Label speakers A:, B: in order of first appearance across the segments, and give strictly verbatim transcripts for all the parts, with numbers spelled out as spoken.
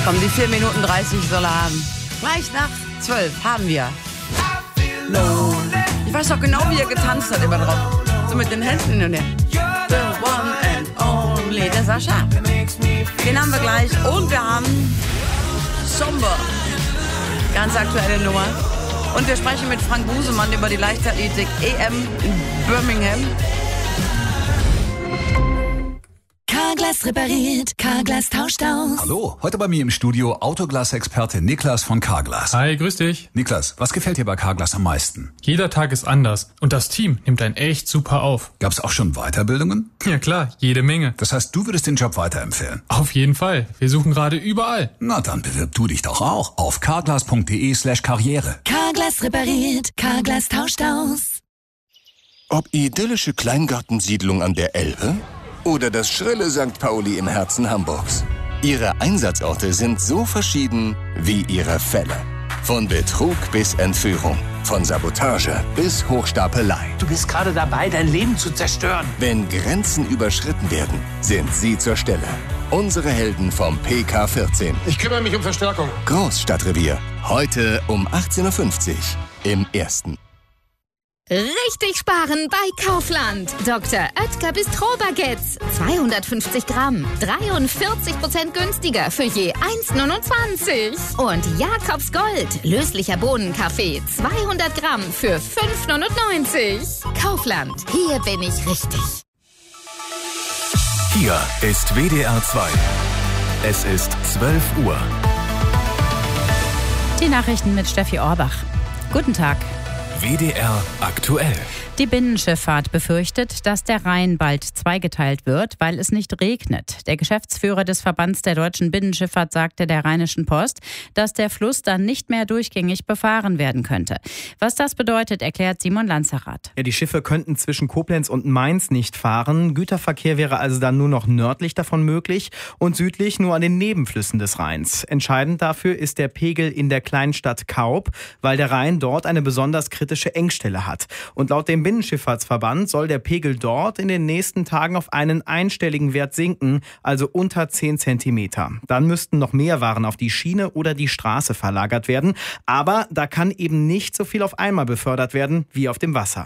A: Komm, die vier Minuten dreißig soll er haben. Gleich nach zwölf haben wir. Ich weiß doch genau, wie er getanzt hat immer drauf. So mit den Händen hin und her. The one and only, der Sascha. Den haben wir gleich. Und wir haben Somber. Ganz aktuelle Nummer. Und wir sprechen mit Frank Busemann über die Leichtathletik E M in Birmingham.
B: Carglass repariert, Carglass tauscht aus.
C: Hallo, heute bei mir im Studio Autoglas-Experte Niklas von Carglass.
D: Hi, grüß dich.
C: Niklas, was gefällt dir bei Carglass am meisten?
D: Jeder Tag ist anders und das Team nimmt einen echt super auf.
C: Gab's auch schon Weiterbildungen?
D: Ja klar, jede Menge.
C: Das heißt, du würdest den Job weiterempfehlen?
D: Auf jeden Fall. Wir suchen gerade überall.
C: Na, dann bewirb du dich doch auch auf carglass.de slash karriere.
B: Carglass repariert, Carglass tauscht aus.
E: Ob idyllische Kleingartensiedlung an der Elbe oder das schrille Sankt Pauli im Herzen Hamburgs. Ihre Einsatzorte sind so verschieden wie ihre Fälle. Von Betrug bis Entführung, von Sabotage bis Hochstapelei.
F: Du bist gerade dabei, dein Leben zu zerstören.
E: Wenn Grenzen überschritten werden, sind sie zur Stelle. Unsere Helden vom P K vierzehn.
G: Ich kümmere mich um Verstärkung.
E: Großstadtrevier. Heute um achtzehn Uhr fünfzig im Ersten.
H: Richtig sparen bei Kaufland. Doktor Oetker Bistro-Baguettes. zweihundertfünfzig Gramm. dreiundvierzig Prozent günstiger für je eins neunundzwanzig. Und Jakobs Gold. Löslicher Bohnenkaffee. zweihundert Gramm für fünf neunundneunzig. Kaufland. Hier bin ich richtig.
I: Hier ist W D R zwei. Es ist zwölf Uhr.
J: Die Nachrichten mit Steffi Orbach. Guten Tag.
I: W D R aktuell.
J: Die Binnenschifffahrt befürchtet, dass der Rhein bald zweigeteilt wird, weil es nicht regnet. Der Geschäftsführer des Verbands der deutschen Binnenschifffahrt sagte der Rheinischen Post, dass der Fluss dann nicht mehr durchgängig befahren werden könnte. Was das bedeutet, erklärt Simon Lanzerath.
K: Ja, die Schiffe könnten zwischen Koblenz und Mainz nicht fahren. Güterverkehr wäre also dann nur noch nördlich davon möglich und südlich nur an den Nebenflüssen des Rheins. Entscheidend dafür ist der Pegel in der Kleinstadt Kaub, weil der Rhein dort eine besonders kritische Engstelle hat. Und laut dem Binnenschifffahrtsverband soll der Pegel dort in den nächsten Tagen auf einen einstelligen Wert sinken, also unter zehn Zentimeter. Dann müssten noch mehr Waren auf die Schiene oder die Straße verlagert werden. Aber da kann eben nicht so viel auf einmal befördert werden wie auf dem Wasser.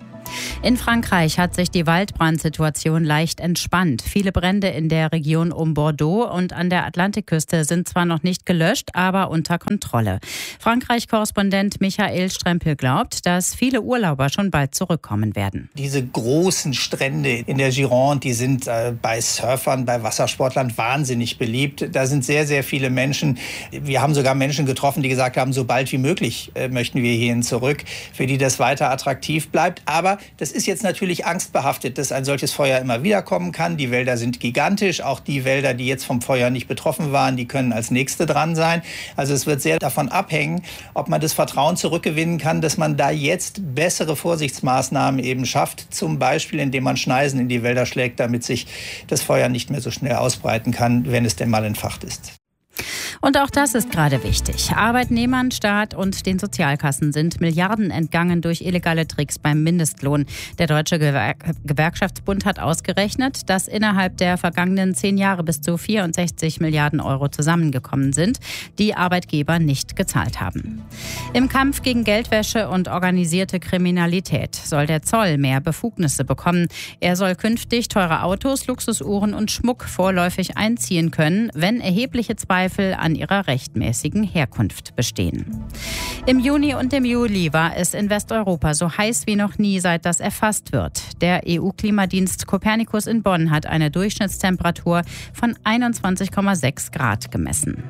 J: In Frankreich hat sich die Waldbrandsituation leicht entspannt. Viele Brände in der Region um Bordeaux und an der Atlantikküste sind zwar noch nicht gelöscht, aber unter Kontrolle. Frankreich-Korrespondent Michael Strempel glaubt, dass viele Urlauber schon bald zurückkommen werden.
L: Diese großen Strände in der Gironde, die sind äh, bei Surfern, bei Wassersportlern wahnsinnig beliebt. Da sind sehr, sehr viele Menschen. Wir haben sogar Menschen getroffen, die gesagt haben, so bald wie möglich äh, möchten wir hierhin zurück, für die das weiter attraktiv bleibt. Aber das ist jetzt natürlich angstbehaftet, dass ein solches Feuer immer wieder kommen kann. Die Wälder sind gigantisch. Auch die Wälder, die jetzt vom Feuer nicht betroffen waren, die können als nächste dran sein. Also es wird sehr davon abhängen, ob man das Vertrauen zurückgewinnen kann, dass man da jetzt bessere Vorsichtsmaßnahmen eben schafft. Zum Beispiel, indem man Schneisen in die Wälder schlägt, damit sich das Feuer nicht mehr so schnell ausbreiten kann, wenn es denn mal entfacht ist.
J: Und auch das ist gerade wichtig. Arbeitnehmern, Staat und den Sozialkassen sind Milliarden entgangen durch illegale Tricks beim Mindestlohn. Der Deutsche Gewer- Gewerkschaftsbund hat ausgerechnet, dass innerhalb der vergangenen zehn Jahre bis zu vierundsechzig Milliarden Euro zusammengekommen sind, die Arbeitgeber nicht gezahlt haben. Im Kampf gegen Geldwäsche und organisierte Kriminalität soll der Zoll mehr Befugnisse bekommen. Er soll künftig teure Autos, Luxusuhren und Schmuck vorläufig einziehen können, wenn erhebliche Zweifel an ihrer rechtmäßigen Herkunft bestehen. Im Juni und im Juli war es in Westeuropa so heiß wie noch nie, seit das erfasst wird. Der E U-Klimadienst Copernicus in Bonn hat eine Durchschnittstemperatur von einundzwanzig Komma sechs Grad gemessen.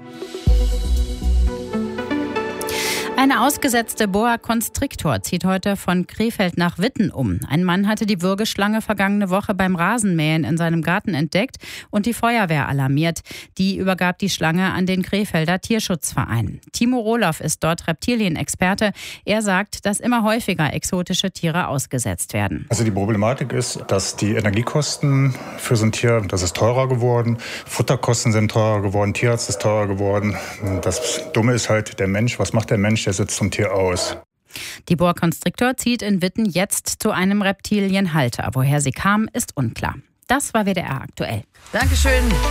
J: Eine ausgesetzte Boa Constrictor zieht heute von Krefeld nach Witten um. Ein Mann hatte die Würgeschlange vergangene Woche beim Rasenmähen in seinem Garten entdeckt und die Feuerwehr alarmiert. Die übergab die Schlange an den Krefelder Tierschutzverein. Timo Rohloff ist dort Reptilienexperte. Er sagt, dass immer häufiger exotische Tiere ausgesetzt werden.
M: Also die Problematik ist, dass die Energiekosten für so ein Tier, das ist teurer geworden. Futterkosten sind teurer geworden, Tierarzt ist teurer geworden. Das Dumme ist halt der Mensch. Was macht der Mensch? Der setzt zum Tier aus.
J: Die Boa Constrictor zieht in Witten jetzt zu einem Reptilienhalter. Woher sie kam, ist unklar. Das war W D R aktuell.
A: Dankeschön.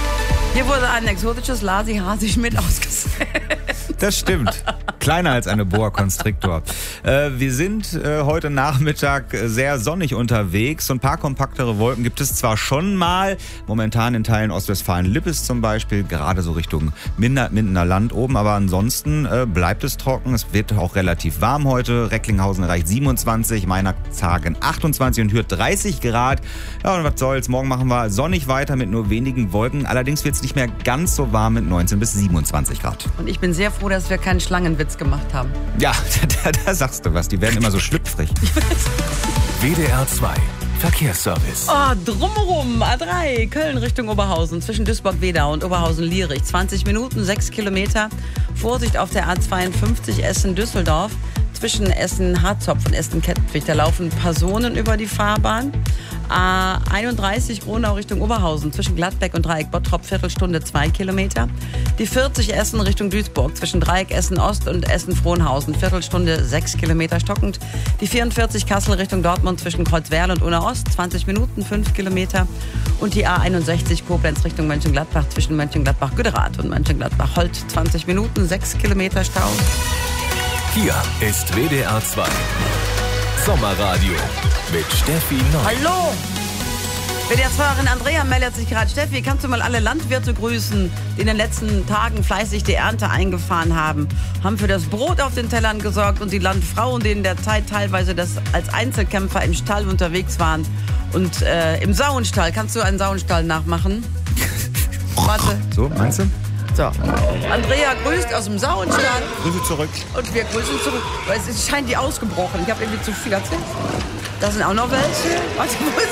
A: Hier wurde ein exotisches Lasi-Hasi-Schmidt ausgesetzt.
G: Das stimmt. Kleiner als eine Boa Constrictor. Äh, wir sind äh, heute Nachmittag sehr sonnig unterwegs. So ein paar kompaktere Wolken gibt es zwar schon mal, momentan in Teilen Ostwestfalen-Lippes zum Beispiel, gerade so Richtung Minder, Mindener Land oben, aber ansonsten äh, bleibt es trocken. Es wird auch relativ warm heute. Recklinghausen erreicht siebenundzwanzig, Meinerzhagen achtundzwanzig und Hürth dreißig Grad. Ja, und was soll's, morgen machen wir sonnig weiter mit nur wenigen Wolken. Allerdings wird es nicht mehr ganz so warm mit neunzehn bis siebenundzwanzig Grad.
A: Und ich bin sehr froh, dass wir keinen Schlangenwitz gemacht haben.
G: Ja, da, da sagst du was. Die werden immer so schlüpfrig.
I: W D R zwei Verkehrsservice.
A: Oh, drumherum, A drei, Köln Richtung Oberhausen, zwischen Duisburg-Wedau und Oberhausen-Lierich. zwanzig Minuten, sechs Kilometer. Vorsicht auf der A zweiundfünfzig Essen-Düsseldorf. Zwischen Essen-Harzopf und Essen-Kettwig. Da laufen Personen über die Fahrbahn. A einunddreißig Gronau Richtung Oberhausen, zwischen Gladbeck und Dreieck Bottrop, Viertelstunde, zwei Kilometer. Die vierzig Essen Richtung Duisburg, zwischen Dreieck Essen Ost und Essen Frohnhausen, Viertelstunde, sechs Kilometer stockend. Die vierundvierzig Kassel Richtung Dortmund, zwischen Kreuzwerl und Unna Ost, zwanzig Minuten, fünf Kilometer. Und die A einundsechzig Koblenz Richtung Mönchengladbach, zwischen Mönchengladbach-Güderath und Mönchengladbach-Holt, zwanzig Minuten, sechs Kilometer Stau.
I: Hier ist W D R zwei Sommerradio mit Steffi Neu.
A: Hallo! W D R-Fahrerin Andrea meldet sich gerade. Steffi, kannst du mal alle Landwirte grüßen, die in den letzten Tagen fleißig die Ernte eingefahren haben, haben für das Brot auf den Tellern gesorgt und die Landfrauen, die in der Zeit teilweise das als Einzelkämpfer im Stall unterwegs waren und äh, im Sauenstall. Kannst du einen Sauenstall nachmachen? Warte.
G: So, meinst du?
A: So, Andrea grüßt aus dem Sauenstall.
G: Grüße zurück.
A: Und wir grüßen zurück. Weil es scheint die ausgebrochen. Ich habe irgendwie zu viel erzählt. Da sind auch noch welche. Warte, wo ist